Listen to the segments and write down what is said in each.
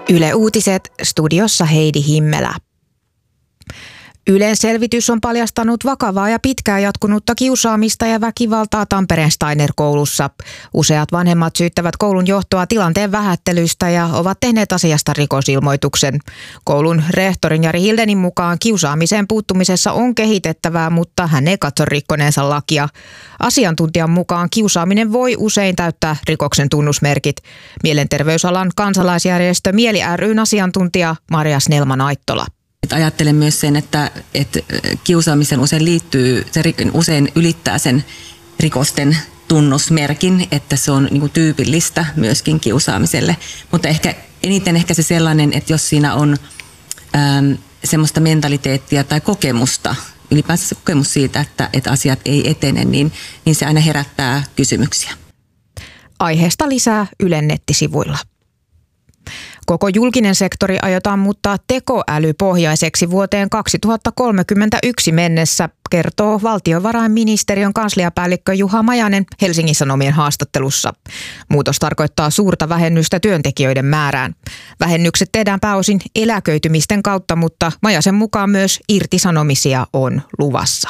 Yle Uutiset, studiossa Heidi Himmelä. Ylen selvitys on paljastanut vakavaa ja pitkään jatkunutta kiusaamista ja väkivaltaa Tampereen Steiner-koulussa. Useat vanhemmat syyttävät koulun johtoa tilanteen vähättelystä ja ovat tehneet asiasta rikosilmoituksen. Koulun rehtorin Jari Hildenin mukaan kiusaamiseen puuttumisessa on kehitettävää, mutta hän ei katso rikkoneensa lakia. Asiantuntijan mukaan kiusaaminen voi usein täyttää rikoksen tunnusmerkit. Mielenterveysalan kansalaisjärjestö Mieli ry:n asiantuntija Marja Snellman-Aittola. Ajattelen myös sen, että kiusaamisen usein ylittää sen rikosten tunnusmerkin, että se on niin kuin tyypillistä myöskin kiusaamiselle. Mutta eniten se sellainen, että jos siinä on semmoista mentaliteettia tai kokemusta, ylipäänsä se kokemus siitä, että asiat ei etene, niin se aina herättää kysymyksiä. Aiheesta lisää Ylen nettisivuilla. Koko julkinen sektori aiotaan muuttaa tekoälypohjaiseksi vuoteen 2031 mennessä, kertoo valtiovarainministeriön kansliapäällikkö Juha Majanen Helsingin Sanomien haastattelussa. Muutos tarkoittaa suurta vähennystä työntekijöiden määrään. Vähennykset tehdään pääosin eläköitymisten kautta, mutta Majasen mukaan myös irtisanomisia on luvassa.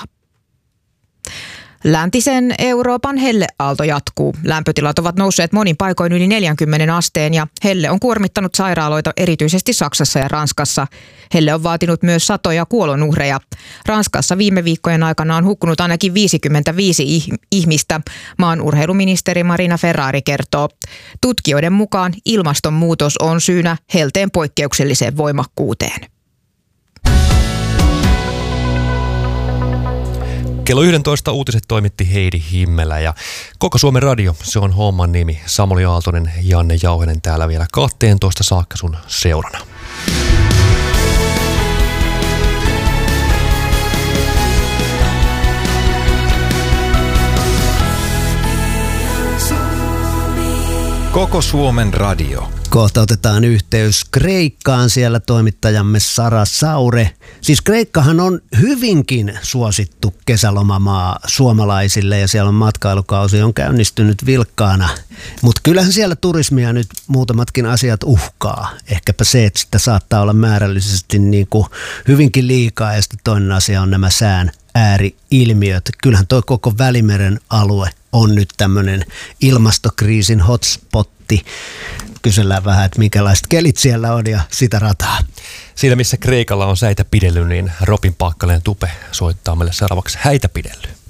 Läntisen Euroopan helleaalto jatkuu. Lämpötilat ovat nousseet monin paikoin yli 40 asteen ja helle on kuormittanut sairaaloita erityisesti Saksassa ja Ranskassa. Helle on vaatinut myös satoja kuolonuhreja. Ranskassa viime viikkojen aikana on hukkunut ainakin 55 ihmistä, maan urheiluministeri Marina Ferrari kertoo. Tutkijoiden mukaan ilmastonmuutos on syynä helteen poikkeukselliseen voimakkuuteen. Kello 11 uutiset toimitti Heidi Himmelä ja Koko Suomen Radio, se on homman nimi. Samuli Aaltonen, Janne Jauhenen täällä vielä 12 saakka sun seurana. Koko Suomen Radio. Kohta otetaan yhteys Kreikkaan, siellä toimittajamme Sara Saure. Siis Kreikkahan on hyvinkin suosittu kesälomamaa suomalaisille ja siellä on matkailukausi on käynnistynyt vilkkaana. Mutta kyllähän siellä turismia nyt muutamatkin asiat uhkaa. Ehkäpä se, että sitä saattaa olla määrällisesti niin kuin hyvinkin liikaa ja sitten toinen asia on nämä sään ääri-ilmiöt. Kyllähän toi koko Välimeren alue on nyt tämmöinen ilmastokriisin hotspotti. Kysellään vähän, että minkälaiset kelit siellä on ja sitä rataa. Siinä missä Kreikalla on säitä pidelly, niin Robin Paakkaleen Tupe soittaa meille seuraavaksi häitä pidelly.